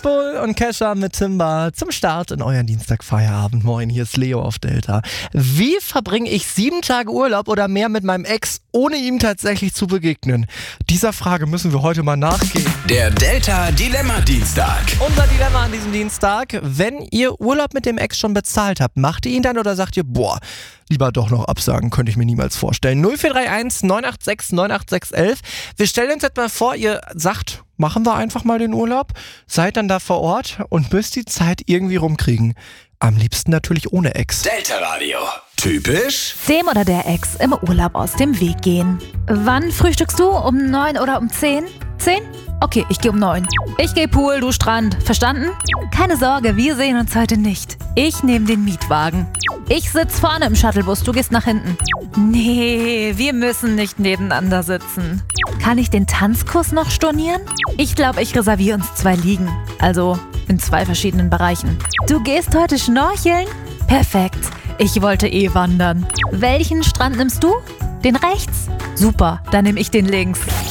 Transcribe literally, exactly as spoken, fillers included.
Pitbull und Kesha mit Timba zum Start in euren Dienstagfeierabend. Moin, hier ist Leo auf Delta. Wie verbringe ich sieben Tage Urlaub oder mehr mit meinem Ex, ohne ihm tatsächlich zu begegnen? Dieser Frage müssen wir heute mal nachgehen. Der Delta Dilemma Dienstag. Unser Dilemma an diesem Dienstag: Wenn ihr Urlaub mit dem Ex schon bezahlt habt, macht ihr ihn dann oder sagt ihr, boah, lieber doch noch absagen, könnte ich mir niemals vorstellen. null vier drei eins neun acht sechs neun acht sechs eins. Wir stellen uns jetzt mal vor, ihr sagt, machen wir einfach mal den Urlaub, seid dann da vor Ort und müsst die Zeit irgendwie rumkriegen. Am liebsten natürlich ohne Ex. Delta Radio. Typisch? Dem oder der Ex im Urlaub aus dem Weg gehen. Wann frühstückst du? Um neun oder um zehn? Zehn? Okay, ich gehe um neun. Ich gehe Pool, du Strand. Verstanden? Keine Sorge, wir sehen uns heute nicht. Ich nehme den Mietwagen. Ich sitze vorne im Shuttlebus, du gehst nach hinten. Nee, wir müssen nicht nebeneinander sitzen. Kann ich den Tanzkurs noch stornieren? Ich glaube, ich reserviere uns zwei Liegen. Also in zwei verschiedenen Bereichen. Du gehst heute schnorcheln? Perfekt. Ich wollte eh wandern. Welchen Strand nimmst du? Den rechts? Super, dann nehme ich den links.